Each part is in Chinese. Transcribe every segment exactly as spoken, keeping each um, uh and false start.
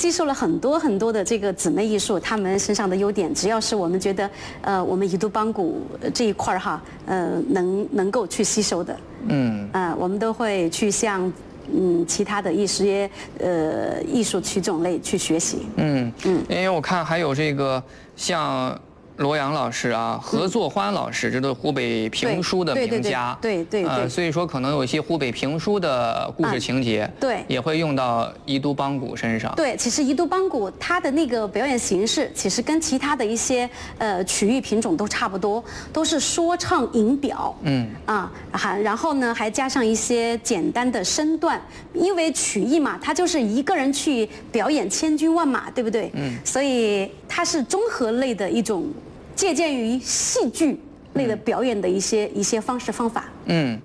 吸收了很多很多的这个姊妹艺术他们身上的优点，只要是我们觉得呃我们宜都邦古这一块哈，呃能能够去吸收的，嗯，啊、呃、我们都会去向嗯其他的一些呃艺术曲种类去学习，嗯嗯， 因为我看还有这个像罗阳老师啊，何作欢老师，这都是湖北评书的名家， 对对对， 呃，所以说可能有一些湖北评书的故事情节，对，也会用到宜都邦古身上。 对，其实宜都邦古它的那个表演形式，其实跟其他的一些呃曲艺品种都差不多，都是说唱吟表，嗯啊，还然后呢还加上一些简单的身段，因为曲艺嘛，它就是一个人去表演千军万马，对不对？嗯，所以它是综合类的一种。借鉴于戏剧类的表演的一些、嗯、一些方式方法。嗯。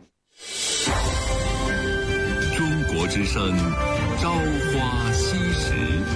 中国之声，朝花夕拾。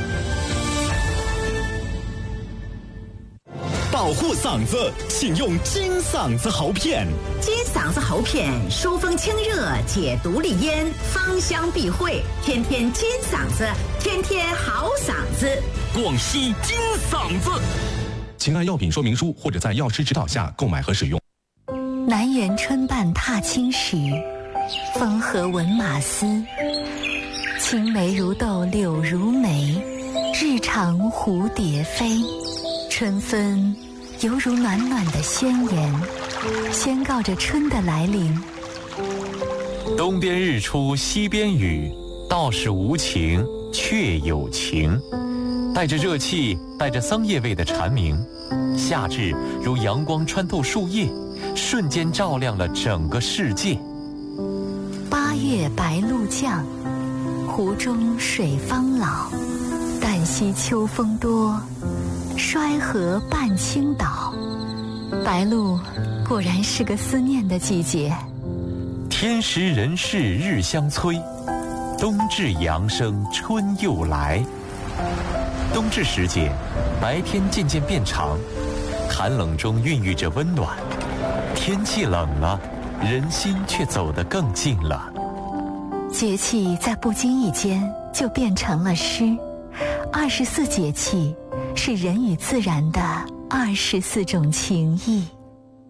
保护嗓子，请用金嗓子喉片。 金嗓子喉片疏风清热，解毒利咽，芳香避秽，天天金嗓子，天天好嗓子。 广西金嗓子。请按药品说明书或者在药师指导下购买和使用。 南园春半踏青时，风和闻马嘶。青梅如豆柳如眉，日长蝴蝶飞。春分犹如暖暖的宣言，宣告着春的来临。 东边日出西边雨，道是无晴却有晴。带着热气，带着桑叶味的蝉鸣，夏至如阳光穿透树叶，瞬间照亮了整个世界。 八月白露降，湖中水方老。旦夕秋风多，衰河半倾倒。白露果然是个思念的季节。 天时人事日相催，冬至阳生春又来。冬至时节，白天渐渐变长，寒冷中孕育着温暖。天气冷了，人心却走得更近了。 节气在不经意间就变成了诗。二十四节气是人与自然的二十四种情谊。